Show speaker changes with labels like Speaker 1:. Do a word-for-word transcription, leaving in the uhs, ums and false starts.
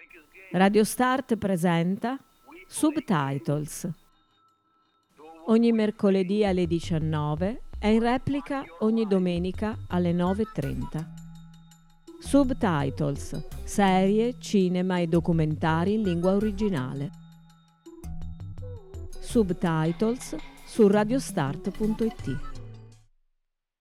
Speaker 1: Radio Start presenta Subtitles. Ogni mercoledì alle diciannove e in replica ogni domenica alle nove e trenta. Subtitles, serie, cinema e documentari in lingua originale. Subtitles su radiostart punto it.